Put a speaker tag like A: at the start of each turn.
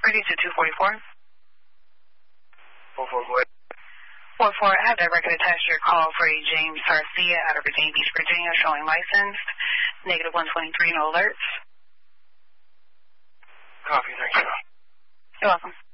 A: Ready to 244.
B: 44, go ahead.
A: 44, I have that record attached to your call for a James Garcia out of Virginia Beach, Virginia, showing license. Negative 123, no alerts.
B: Copy, thank you.
A: You're welcome.